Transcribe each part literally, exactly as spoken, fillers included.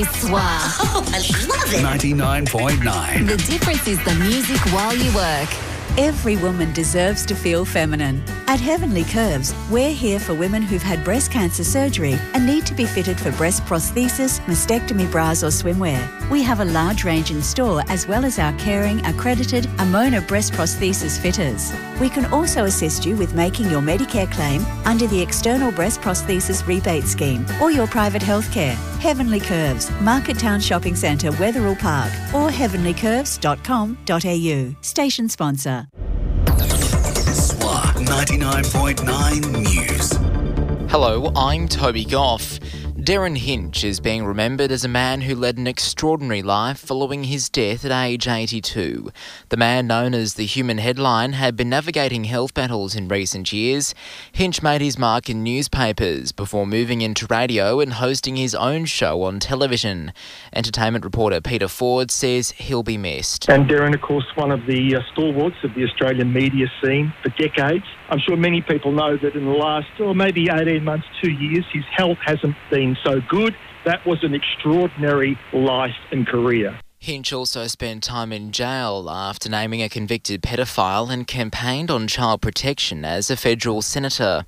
Swar. Oh, I love it. ninety-nine point nine. The difference is the music while you work. Every woman deserves to feel feminine. At Heavenly Curves, we're here for women who've had breast cancer surgery and need to be fitted for breast prosthesis, mastectomy bras or swimwear. We have a large range in store as well as our caring, accredited Amona breast prosthesis fitters. We can also assist you with making your Medicare claim under the External Breast Prosthesis Rebate Scheme or your private healthcare. Heavenly Curves, Market Town Shopping Centre, Wetherill Park or heavenly curves dot com dot a u. Station sponsor. Swar ninety-nine point nine News. Hello, I'm Toby Goff. Darren Hinch is being remembered as a man who led an extraordinary life following his death at age eighty-two. The man, known as the Human Headline, had been navigating health battles in recent years. Hinch made his mark in newspapers before moving into radio and hosting his own show on television. Entertainment reporter Peter Ford says he'll be missed. And Darren, of course, one of the uh, stalwarts of the Australian media scene for decades. I'm sure many people know that in the last, or maybe eighteen months, two years, his health hasn't been so good. That was an extraordinary life and career. Hinch also spent time in jail after naming a convicted pedophile and campaigned on child protection as a federal senator.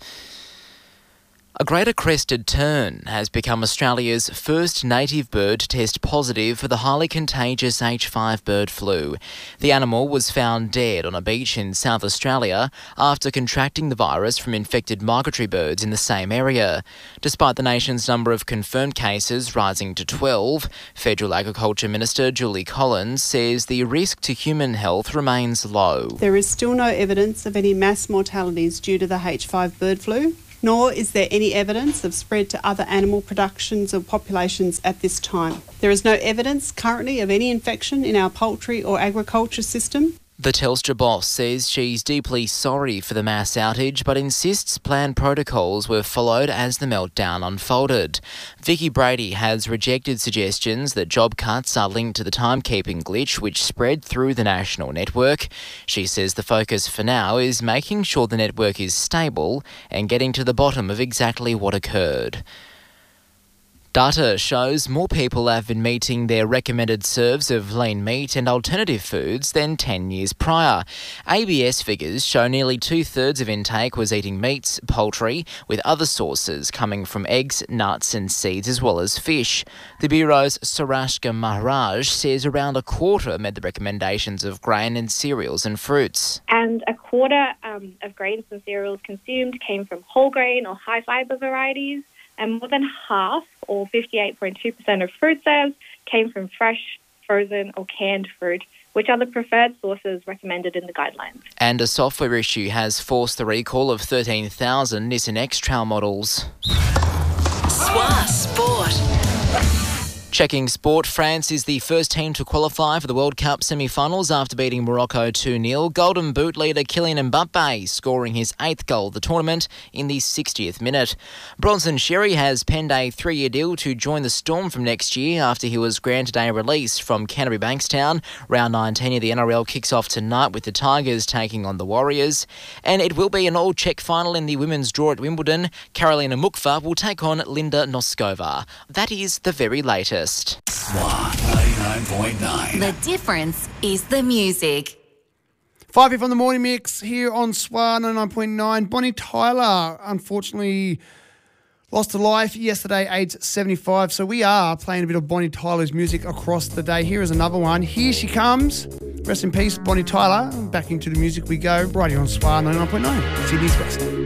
A greater crested tern has become Australia's first native bird to test positive for the highly contagious H five bird flu. The animal was found dead on a beach in South Australia after contracting the virus from infected migratory birds in the same area. Despite the nation's number of confirmed cases rising to twelve, Federal Agriculture Minister Julie Collins says the risk to human health remains low. There is still no evidence of any mass mortalities due to the H five bird flu, nor is there any evidence of spread to other animal productions or populations at this time. There is no evidence currently of any infection in our poultry or agriculture system. The Telstra boss says she's deeply sorry for the mass outage, but insists planned protocols were followed as the meltdown unfolded. Vicky Brady has rejected suggestions that job cuts are linked to the timekeeping glitch which spread through the national network. She says the focus for now is making sure the network is stable and getting to the bottom of exactly what occurred. Data shows more people have been meeting their recommended serves of lean meat and alternative foods than ten years prior. A B S figures show nearly two-thirds of intake was eating meats, poultry, with other sources coming from eggs, nuts and seeds as well as fish. The Bureau's Sarashka Maharaj says around a quarter met the recommendations of grain and cereals and fruits. And a quarter um, of grains and cereals consumed came from whole grain or high fibre varieties. And more than half, or fifty-eight point two percent of fruit serves, came from fresh, frozen or canned fruit, which are the preferred sources recommended in the guidelines. And a software issue has forced the recall of thirteen thousand Nissan X-Trail models. Swar Sport. Checking sport, France is the first team to qualify for the World Cup semi-finals after beating Morocco two nil. Golden Boot leader Kylian Mbappe scoring his eighth goal of the tournament in the sixtieth minute. Bronson Xerri has penned a three-year deal to join the Storm from next year after he was granted a release from Canterbury Bankstown. Round nineteen of the N R L kicks off tonight with the Tigers taking on the Warriors. And it will be an all-Czech final in the women's draw at Wimbledon. Karolina Mukva will take on Linda Noskova. That is the very latest. Swar ninety-nine point nine. The difference is the music. Five here from the morning mix here on Swar ninety-nine point nine. Bonnie Tyler, unfortunately, lost to life yesterday, age seventy-five. So we are playing a bit of Bonnie Tyler's music across the day. Here is another one. Here she comes. Rest in peace, Bonnie Tyler. Back into the music we go. Right here on Swar ninety-nine point nine. Sydney's best.